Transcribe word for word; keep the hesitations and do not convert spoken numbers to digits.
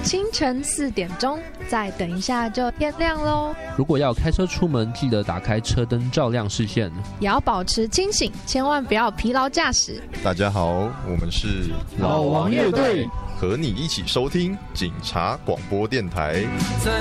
清晨四点钟，再等一下就天亮喽。 如果要开车出门，记得打开车灯照亮视线， 也要保持清醒，千万不要疲劳驾驶。 大家好，我们是老王乐队， 和你一起收听警察广播电台。